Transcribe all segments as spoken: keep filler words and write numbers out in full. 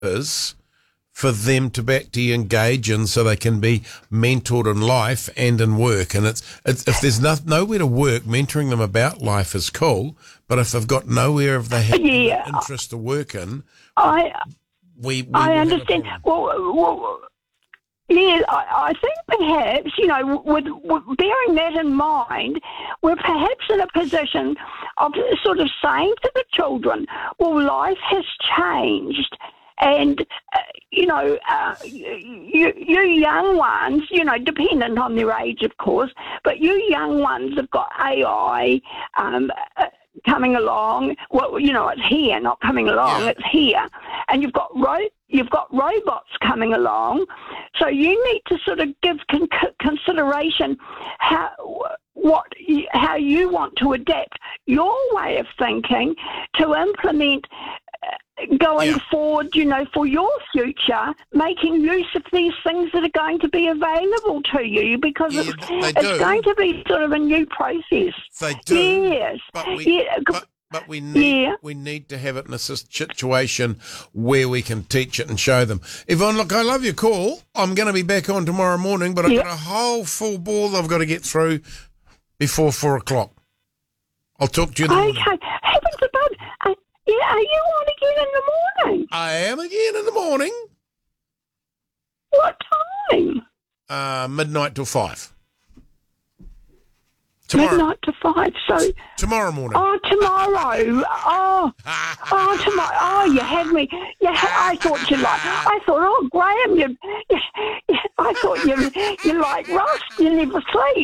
is for them to actually engage in so they can be mentored in life and in work. And it's, it's if there's no, nowhere to work, mentoring them about life is cool, but if they've got nowhere if they have Yeah. interest to work in, I we, we I will have a understand. problem. Well, well, yeah, I, I think perhaps, you know, with, with bearing that in mind, we're perhaps in a position of sort of saying to the children, well, life has changed. And, uh, you know, uh, you, you young ones, you know, dependent on their age, of course, but you young ones have got A I um, uh, coming along. Well, you know, it's here, not coming along. Yeah. It's here. And you've got ro- you've got robots coming along. So you need to sort of give con- consideration how what you, how you want to adapt your way of thinking to implement going Yeah. forward, you know, for your future, making use of these things that are going to be available to you, because Yeah, it's, they it's do. going to be sort of a new process. They do. Yes. But we, yeah. but, but we need Yeah. we need to have it in a sis- situation where we can teach it and show them. Yvonne, look, I love your call. I'm going to be back on tomorrow morning, but I've Yeah. got a whole full ball I've got to get through before four o'clock. I'll talk to you in the morning. Okay. Heavens above. Uh, yeah, are you on again in the morning? I am again in the morning, What time? uh, midnight till five. Tomorrow, Midnight to five. So, tomorrow morning. oh, tomorrow. Oh, oh, tomorrow. Oh, you had me. You ha- I thought you like. I thought, oh, Graham, you. you I thought you. You like rust. You never sleep.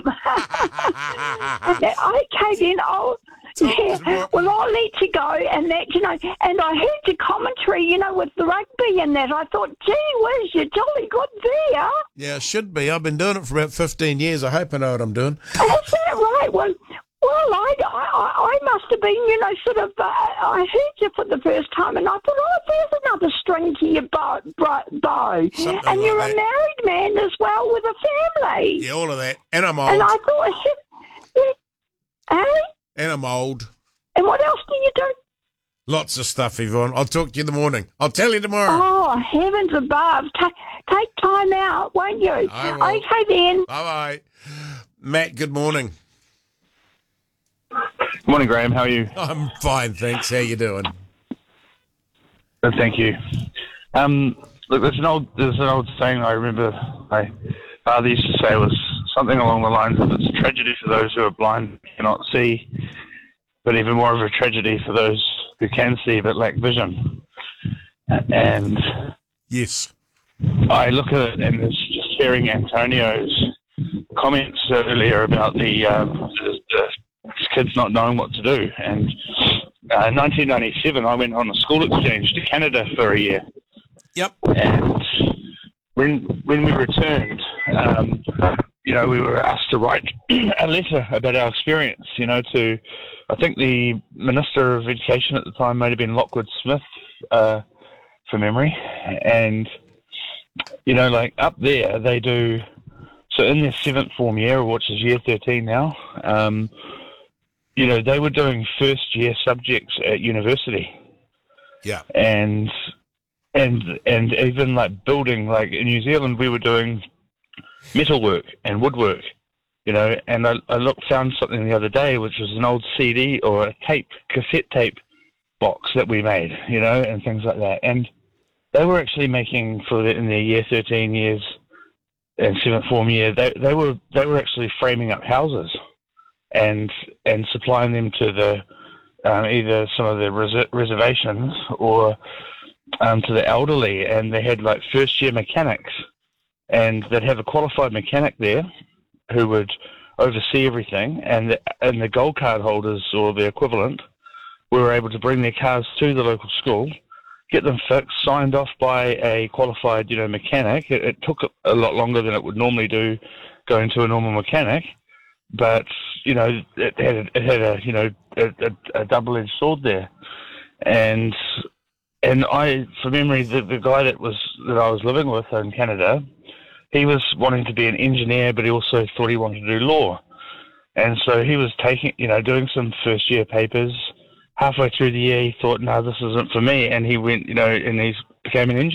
Okay, then. Oh, yeah. Well, I'll let you go, and that, you know. And I heard your commentary, you know, with the rugby and that. I thought, gee whiz, you're jolly good there. Yeah, should be. I've been doing it for about fifteen years. I hope I know what I'm doing. Is that right? Well, well, I, I, I must have been, you know, sort of, uh, I heard you for the first time, and I thought, oh, there's another string to your bow. bow. Something And you're like a that. married man as well with a family. Yeah, all of that. And I'm old. And I thought, hey, And I'm old. and what else do you do? Lots of stuff, Yvonne. I'll talk to you in the morning. I'll tell you tomorrow. Oh, heavens above. Take, take time out, won't you? I will. Okay, then. Bye-bye. Matt, good morning. Good morning, Graham. How are you? I'm fine, thanks. How you doing? Good, thank you. Um, look, there's an old there's an old saying I remember my father used to say was something along the lines of, it's a tragedy for those who are blind and cannot see, but even more of a tragedy for those who can see but lack vision. And Yes. I look at it, and it's just hearing Antonio's comments earlier about the, um, the, the kids not knowing what to do. And uh, in nineteen ninety-seven, I went on a school exchange to Canada for a year. Yep. And when when we returned, um, you know, we were asked to write a letter about our experience. You know, to I think the Minister of Education at the time might have been Lockwood Smith, uh, for memory. And you know, like up there, they do. So in their seventh form year, which is year thirteen now, um, you know, they were doing first year subjects at university. Yeah. And and and even like building, like in New Zealand, we were doing metalwork and woodwork, you know. And I, I looked found something the other day, which was an old C D or a tape, cassette tape box that we made, you know, and things like that. And they were actually making for the, in their year thirteen years and seventh form year, they they were they were actually framing up houses and and supplying them to the um, either some of the res- reservations or um, to the elderly, and they had like first year mechanics, and they'd have a qualified mechanic there who would oversee everything, and the, and the gold card holders or the equivalent were able to bring their cars to the local school, get them fixed, signed off by a qualified, you know, mechanic. It, it took a lot longer than it would normally do going to a normal mechanic, but you know, it had a, it had a you know a, a, a double-edged sword there, and and I, from memory, the, the guy that was that I was living with in Canada, he was wanting to be an engineer, but he also thought he wanted to do law, and so he was taking, you know, doing some first-year papers. Halfway through the year, he thought, no, this isn't for me. And he went, you know, and he's became an engineer.